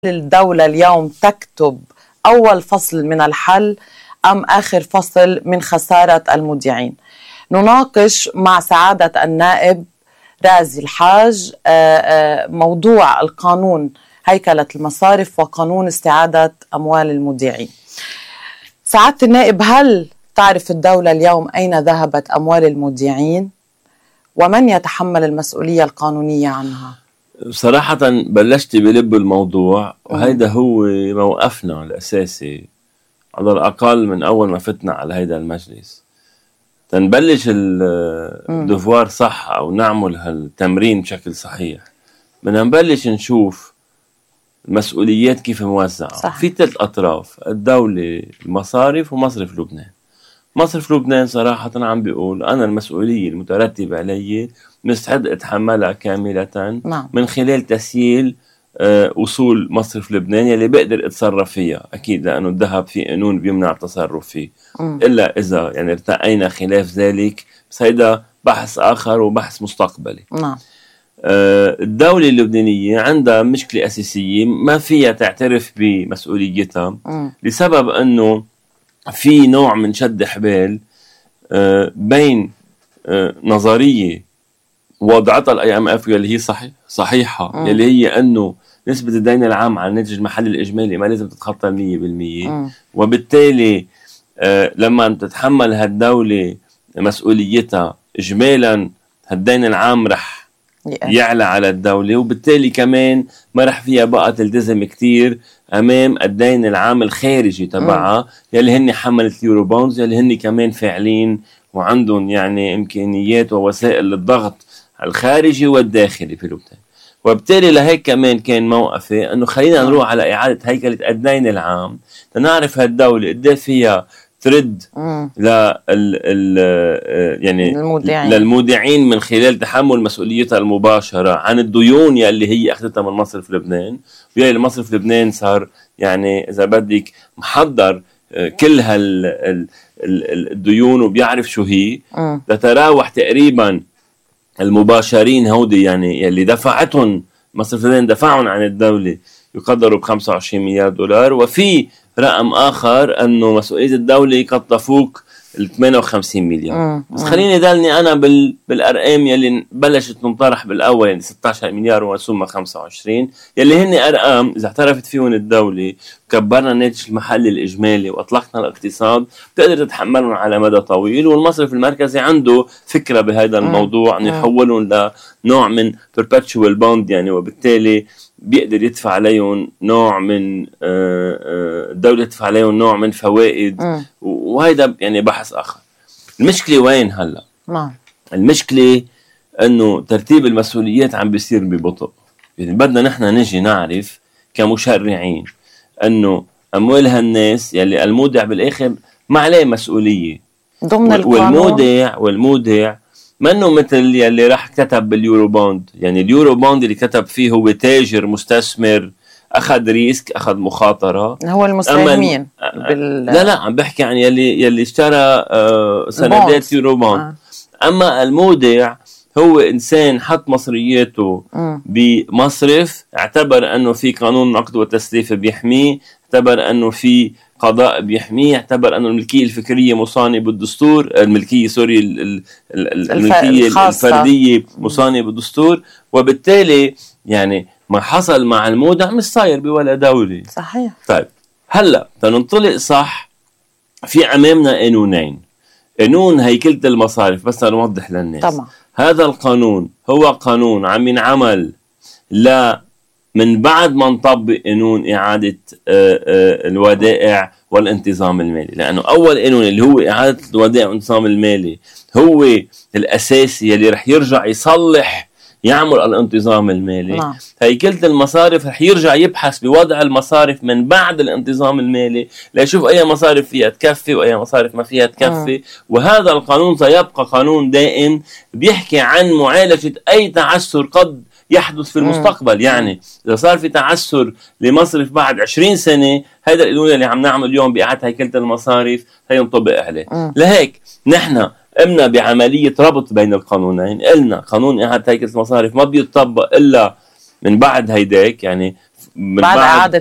الدولة اليوم تكتب أول فصل من الحل أم آخر فصل من خسارة المودعين؟ نناقش مع سعادة النائب رازي الحاج موضوع القانون هيكلة المصارف وقانون استعادة أموال المودعين. سعادة النائب، هل تعرف الدولة اليوم أين ذهبت أموال المودعين ومن يتحمل المسؤولية القانونية عنها؟ صراحة بلشت بلب الموضوع، وهيدا هو موقفنا الأساسي على الأقل من أول ما فتنا على هيدا المجلس. تنبلش الدفوار صح أو نعمل هالتمرين بشكل صحيح، بدنا نبلش نشوف المسؤوليات كيف موزعة. صح. في 3 أطراف: الدولة، المصارف، ومصرف لبنان. مصرف لبنان صراحة عم بيقول أنا المسؤولية المترتبة علي مستعد أتحملها كاملة من خلال تسييل أصول مصرف لبنان يلي بقدر أتصرف فيها. أكيد لأنه الذهب في قانون بيمنع التصرف فيه إلا إذا يعني ارتقينا خلاف ذلك، بس هيدا بحث آخر وبحث مستقبلي. الدولة اللبنانية عندها مشكلة أساسية ما فيها تعترف بمسؤوليتها لسبب أنه في نوع من شد حبال بين نظرية وضعتها الIMF يلي هي صحيحة يلي هي أنه نسبة الدين العام على الناتج المحلي الإجمالي ما لازم تتخطى 100%، وبالتالي لما تتحمل هالدولة مسؤوليتها إجمالا هالدين العام رح يعلى على الدولة، وبالتالي كمان ما رح فيها بقى تلتزم كتير أمام الدين العام الخارجي تبعها يلي هن حملت اليورو بونز يلي هن كمان فاعلين وعندهم يعني إمكانيات ووسائل للضغط الخارجي والداخلي في لبنان. وبالتالي لهيك كمان كان موقفي أنه خلينا نروح على إعادة هيكلة الدين العام لنعرف هالدولة قد فيها ترد يعني للمودعين من خلال تحمل مسؤوليتها المباشرة عن الديون يلي هي أخذتها من مصرف لبنان، ويلي مصرف لبنان صار يعني إذا بدك محضر كل الديون وبيعرف شو هي. تتراوح تقريبا المباشرين هودي يعني يلي دفعتهم مصرف لبنان دفعهم عن الدولة يقدروا ب$25 مليار، وفي رقم آخر أنه مسؤولية الدولة قد تفوق 58 مليار. بس خليني دلني أنا بالأرقام يلي بلشت تنطرح بالأول، يعني 16 مليار وثم 25 يلي هن أرقام إذا اعترفت فيهم الدولة وكبرنا الناتج المحلي الإجمالي وأطلقنا الاقتصاد تقدر تتحملهم على مدى طويل. والمصرف المركزي عنده فكرة بهذا الموضوع أن يحولهم لنوع من perpetual bond يعني، وبالتالي بيقدر يدفع عليهم نوع من الدولة تدفع عليهم نوع من فوائد، وهيدا يعني بحث آخر. المشكلة وين هلأ؟ المشكلة أنه ترتيب المسؤوليات عم بيصير ببطء. يعني بدنا نحن نجي نعرف كمشرعين أنه أموال هالناس يلي المودع بالآخر ما عليه مسؤولية ضمن القانون، والمودع منه مثل يلي راح كتب باليورو بوند. يعني اليورو بوند اللي كتب فيه هو تاجر مستثمر أخذ ريسك، أخذ مخاطرة، هو المساهمين لا عم بحكي عن يلي اشترى سندات يورو بوند. أما المودع هو إنسان حط مصرياته بمصرف، اعتبر أنه في قانون نقد وتسليف بيحميه، اعتبر أنه في قضاء بيحميه، اعتبر أنه الملكية الفكرية مصانة بالدستور، الملكية الملكية الفردية مصانة بالدستور. وبالتالي يعني ما حصل مع المودع مش صاير بولا دولة. صحيح. طيب هلأ تنطلق صح، في أمامنا قانونين: قانون هيكلة المصارف، بس نوضح للناس طبعا. هذا القانون هو قانون عم ينعمل من بعد ما نطبق قانون إعادة الودائع والانتظام المالي، لأنه أول قانون اللي هو إعادة الودائع والانتظام المالي هو الأساسي اللي رح يرجع يصلح يعمل الانتظام المالي. هيكلة المصارف رح يرجع يبحث بوضع المصارف من بعد الانتظام المالي ليشوف أي مصارف فيها تكفي وأي مصارف ما فيها تكفي. وهذا القانون سيبقى قانون دائم بيحكي عن معالجة أي تعثر قد يحدث في المستقبل. يعني إذا صار في تعثر لمصرف بعد 20 سنة، هذا القانون اللي عم نعمل اليوم بإعادة هيكلة المصارف هينطبق عليه. لهيك نحن قمنا بعملية ربط بين القانونين. قلنا قانون إعادة هيكلة المصارف ما بيطبق إلا من بعد هيداك، يعني بعد إعادة